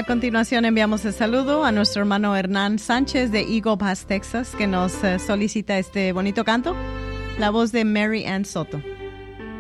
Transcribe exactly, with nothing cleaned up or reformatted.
A continuación enviamos el saludo a nuestro hermano Hernán Sánchez de Eagle Pass, Texas, que nos uh, solicita este bonito canto, la voz de Mary Ann Soto.